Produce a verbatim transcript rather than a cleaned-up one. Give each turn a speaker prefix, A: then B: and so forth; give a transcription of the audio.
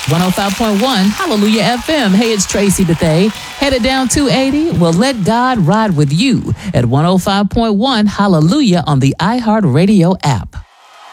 A: one oh five point one Hallelujah F M. Hey, it's Tracy Bethay. Headed down two eighty? Well, let God ride with you at one oh five point one Hallelujah on the iHeartRadio app.